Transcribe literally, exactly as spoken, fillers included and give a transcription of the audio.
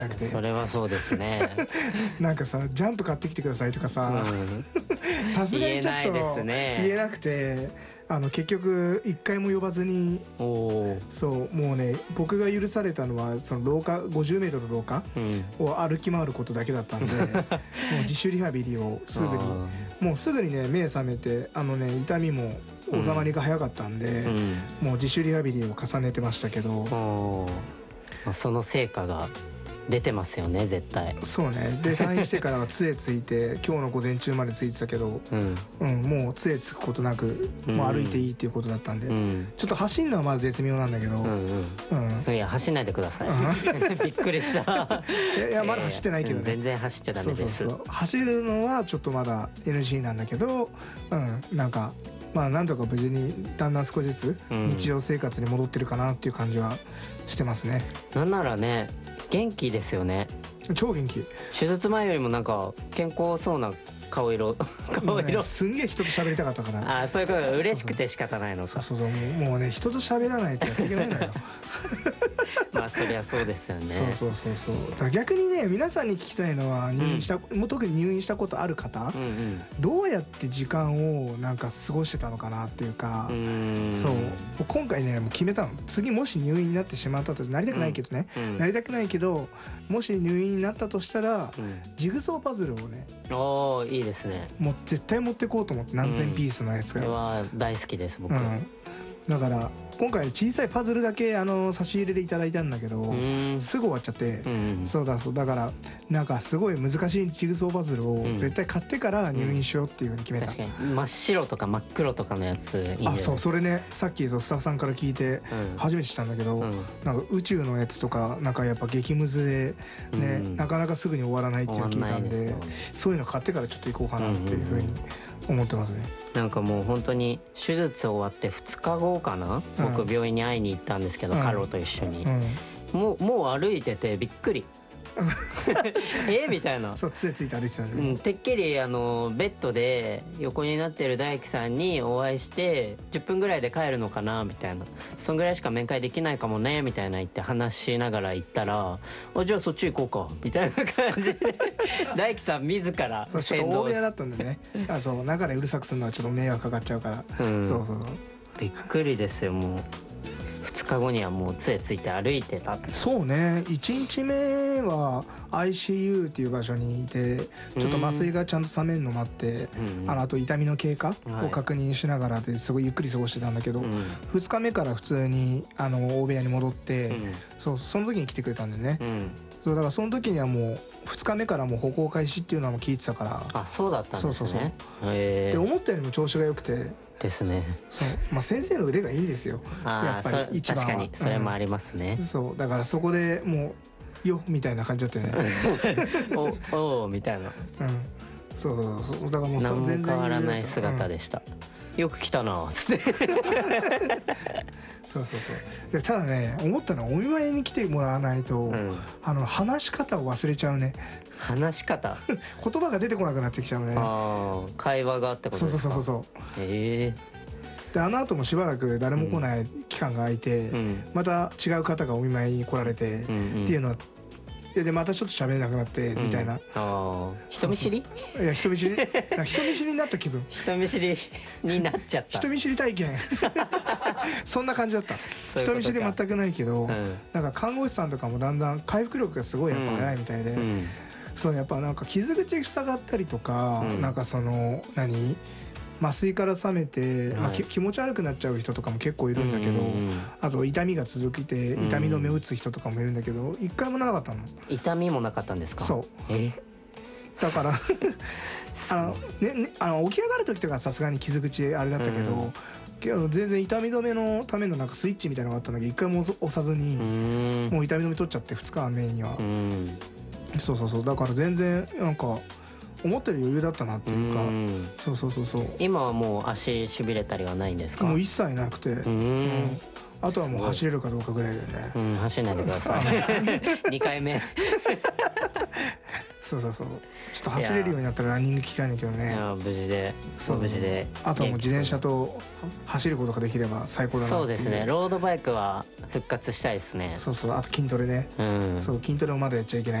なくて、 それはそうですねなんかさジャンプ買ってきてくださいとかささすがにちょっと言えないですね。 言えなくて、あの結局一回も呼ばずに、 おそうもうね僕が許されたのはその廊下ごじゅうメートルの廊下を歩き回ることだけだったんで、うん、もう自主リハビリをすぐにもうすぐにね目覚めて、あのね痛みも収まりが早かったんで、うん、もう自主リハビリを重ねてましたけど、 その成果が出てますよね絶対。 そうね。で退院してからは杖ついて今日の午前中までついてたけど、うんうん、もう杖つくことなくもう歩いていいっていうことだったんで、うん、ちょっと走るのはまだ絶妙なんだけど、うんうんうん、いや走んないでくださいびっくりしたいや、いやまだ走ってないけどね、 えー、全然走っちゃダメです。 そうそうそう、走るのはちょっとまだ エヌジー なんだけど、うん、なんかまあなんとか無事にだんだん少しずつ日常生活に戻ってるかなっていう感じはしてますね、 うん、なんならね元気ですよね。 超元気。 手術前よりもなんか健康そうな顔色顔色、 ね、すんげえ人と喋りたかったから。 ああそういうことが嬉しくて仕方ないのか。 そうそうそう、もう、もうね人と喋らないとやっていけないのよまあそりゃそうですよね。 そうそうそうそう。だから逆にね皆さんに聞きたいのは入院した、うん、もう特に入院したことある方、うんうん、どうやって時間をなんか過ごしてたのかなっていうか、うーん、そう今回ねもう決めたの。次もし入院になってしまったと、なりたくないけどね、うんうん、なりたくないけどもし入院になったとしたら、うん、ジグソーパズルをね、 おーいいですね。 もう絶対持ってこうと思って、何千ピースのやつが、 うん、これは大好きです僕、うん、 だから今回小さいパズルだけあの差し入れでいただいたんだけど、すぐ終わっちゃって、うんうん、そうだそうだからなんかすごい難しいジグソーパズルを絶対買ってから入院しようっていうふうに決めた、 うん、確かに真っ白とか真っ黒とかのやついいんじゃない？ あ、そう、それねさっきそうスタッフさんから聞いて初めて知ったんだけど、うん、なんか宇宙のやつとかなんかやっぱ激ムズでね、うん、なかなかすぐに終わらないっていうのを聞いたんで、そういうの買ってからちょっと行こうかなっていうふうに思ってますね。 なんかもう本当に手術終わってふつかごかな、うん、僕病院に会いに行ったんですけど、うん、カロと一緒に、うん、もう、もう歩いててびっくりえみたいな。 そう杖ついて歩いてたんで、 うん、てっきりあのベッドで横になってる大樹さんにお会いしてじゅっぷんぐらいで帰るのかなみたいな、そんぐらいしか面会できないかもねみたいな言って話しながら行ったら、あじゃあそっち行こうかみたいな感じで大樹さん自らそうちょっと大部屋だったんでねあそう中でうるさくするのはちょっと迷惑かかっちゃうから、うん、そうそうそうびっくりですよ。もうふつかごにはもう杖ついて歩いてた。 そうね、いちにちめは アイシーユー っていう場所にいてちょっと麻酔がちゃんと冷めるの待って、うん、あのあと痛みの経過を確認しながらですごいゆっくり過ごしてたんだけど、うん、ふつかめから普通にあの大部屋に戻って、うん、そうその時に来てくれたんでね、うん、そうだからその時にはもうふつかめからもう歩行開始っていうのはもう聞いてたから。 あ、そうだったんですね。そうそうそう、 へー。で思ったよりも調子が良くてですね。 そう、まあ、先生の腕がいいんですよやっぱり一番は。 確かにそれもありますね、 うん、そうだからそこでもうよみたいな感じだったよねおおみたいな、うん、 そうそうそうだからもう何も変わらない姿でした、うん、よく来たなつってそうそうそう。でただね思ったのはお見舞いに来てもらわないと、うん、あの話し方を忘れちゃうね。 話し方言葉が出てこなくなってきちゃうね。 あ会話がってことですか。 そうそうそうそう。 へえ。 であの後もしばらく誰も来ない期間が空いて、うん、また違う方がお見舞いに来られて、うんうん、っていうのはで, でまたちょっと喋れなくなってみたいな、うん、 あ人見知りそうそういや人見知り人見知りになった気分人見知りになっちゃった人見知り体験そんな感じだった。人見知り全くないけど、うん、なんか看護師さんとかもだんだん回復力がすごいやっぱ早いみたいで、うんうん、そうやっぱなんか傷口塞がったりとか、うん、なんかその何麻酔から覚めて、はいまあ、気持ち悪くなっちゃう人とかも結構いるんだけど、うんうん、あと痛みが続いて痛み止めを打つ人とかもいるんだけど一回もなかったの。 痛みもなかったんですか。そうえだからあの、ねね、あの起き上がる時とかさすがに傷口あれだったけど、うんけど全然痛み止めのためのなんかスイッチみたいなのがあったんだけど一回も押さずにもう痛み止め取っちゃってふつかめにはそうそうそうだから全然なんか思ったより余裕だったなっていうか、うん、そうそうそうそう今はもう足しびれたりはないんですか。 もう一切なくて、うんうん、あとはもう走れるかどうかぐらいだよね。 うん走んないでくださいにかいめそうそうそうちょっと走れるようになったらランニング聞きたいんだけどね。 いや無事でそう無事であとはもう自転車と走ることができれば最高だなっていう。 そうですねロードバイクは復活したいですね。 そうそうあと筋トレね、 うん、 そう筋トレをまだやっちゃいけない